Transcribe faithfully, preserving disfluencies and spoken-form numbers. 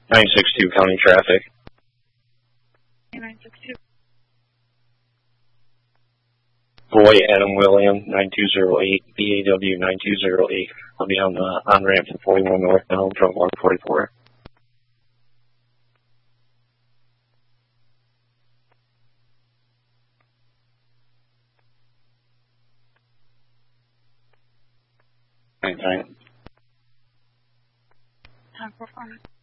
nine six two county traffic. nine six two. Boy Adam William nine two zero eight, B A W nine two zero eight. I'll be on the on ramp to forty-one north bound from one forty-four. Nine nine. Time for fun.